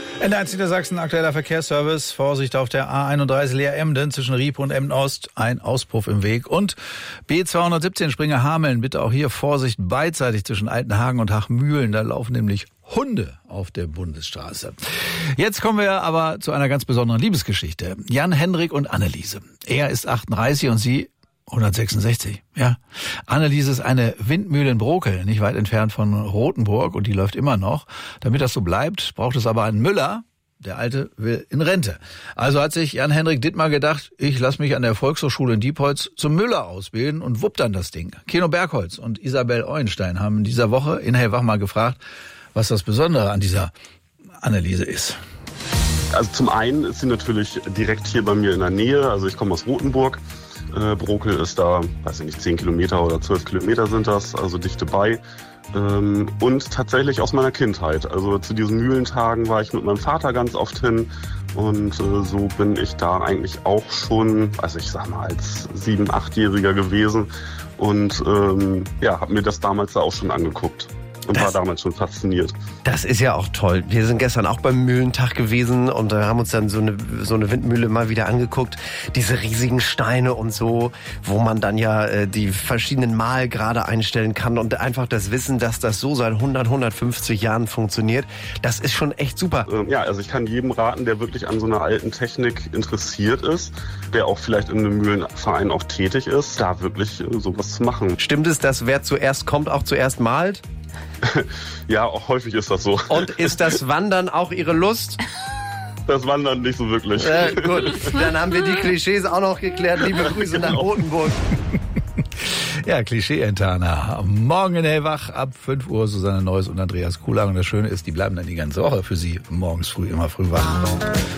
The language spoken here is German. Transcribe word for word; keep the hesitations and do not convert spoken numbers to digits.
N eins Niedersachsen, aktueller Verkehrsservice. Vorsicht auf der A einunddreißig Leer-Emden zwischen Riep und Emden-Ost. Ein Auspuff im Weg. Und B zweihundertsiebzehn Springer-Hameln. Bitte auch hier Vorsicht beidseitig zwischen Altenhagen und Hachmühlen. Da laufen nämlich Hunde auf der Bundesstraße. Jetzt kommen wir aber zu einer ganz besonderen Liebesgeschichte. Jan Hendrik und Anneliese. Er ist achtunddreißig und sie hundertsechsundsechzig, ja. Anneliese ist eine Windmühle in Brokel, nicht weit entfernt von Rothenburg, und die läuft immer noch. Damit das so bleibt, braucht es aber einen Müller. Der Alte will in Rente. Also hat sich Jan-Hendrik Dittmar gedacht, ich lasse mich an der Volkshochschule in Diepholz zum Müller ausbilden und wupp dann das Ding. Keno Bergholz und Isabel Euenstein haben in dieser Woche in Hellwach mal gefragt, was das Besondere an dieser Anneliese ist. Also zum einen ist sie natürlich direkt hier bei mir in der Nähe. Also ich komme aus Rothenburg. Äh, Brokel ist da, weiß ich nicht, zehn Kilometer oder zwölf Kilometer sind das, also dicht bei. Ähm, und tatsächlich aus meiner Kindheit. Also zu diesen Mühlentagen war ich mit meinem Vater ganz oft hin. Und äh, so bin ich da eigentlich auch schon, also ich sag mal, als sieben-, achtjähriger gewesen. Und ähm, ja, habe mir das damals da auch schon angeguckt. Und das, war damals schon fasziniert. Das ist ja auch toll. Wir sind gestern auch beim Mühlentag gewesen und äh, haben uns dann so eine, so eine Windmühle mal wieder angeguckt. Diese riesigen Steine und so, wo man dann ja äh, die verschiedenen Malgrade einstellen kann und einfach das Wissen, dass das so seit hundert, hundertfünfzig Jahren funktioniert, das ist schon echt super. Ähm, ja, also ich kann jedem raten, der wirklich an so einer alten Technik interessiert ist, der auch vielleicht in einem Mühlenverein auch tätig ist, da wirklich äh, sowas zu machen. Stimmt es, dass wer zuerst kommt, auch zuerst malt? Ja, auch häufig ist das so. Und ist das Wandern auch Ihre Lust? Das Wandern nicht so wirklich. Äh, gut, dann haben wir die Klischees auch noch geklärt. Liebe Grüße nach Rothenburg. Ja, Klischee-Entana. Morgen in Hellwach ab fünf Uhr Susanne Neuss und Andreas Kuhlang. Und das Schöne ist, die bleiben dann die ganze Woche für Sie morgens früh immer früh wach.